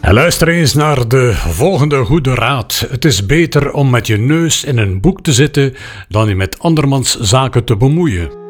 En luister eens naar de volgende goede raad. Het is beter om met je neus in een boek te zitten dan je met andermans zaken te bemoeien.